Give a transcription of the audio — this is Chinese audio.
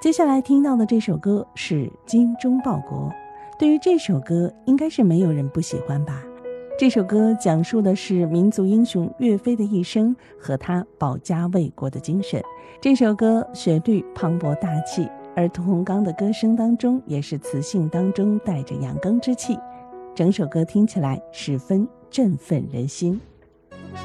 接下来听到的这首歌是《精忠报国》，对于这首歌应该是没有人不喜欢吧。这首歌讲述的是民族英雄岳飞的一生和他保家卫国的精神。这首歌旋律磅礴大气，而屠洪刚的歌声当中也是磁性当中带着阳刚之气，整首歌听起来十分振奋人心。